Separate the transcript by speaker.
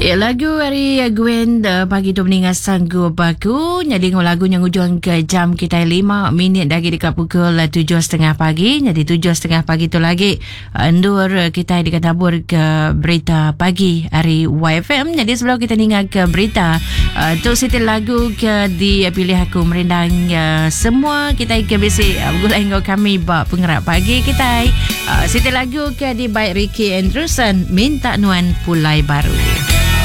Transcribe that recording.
Speaker 1: Lagu hari Gwen pagi tu meninggal sanggup baku. Jadi lagu yang ujung ke jam kita 5 minit lagi dekat pukul 7.30 pagi. Jadi 7.30 pagi tu lagi endur kita dekat tabur ke berita pagi hari YFM. Jadi sebelum kita tinggal ke berita, tu setel lagu ke dipilih aku merendang semua kita ke basic gulai ngau kami bak pengerak pagi kita. Setel lagu ke di baik Ricky Andrewson, Minta Nuan Pulai Baru.